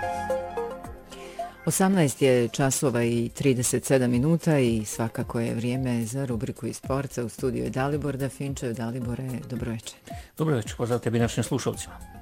18 je časova i 37 minuta i svakako je vrijeme za rubriku iz sporta. U studiju je Dalibor Dafinčev. Dalibore, dobro večer. Dobro večer, pozdrav tebi našim slušalcima.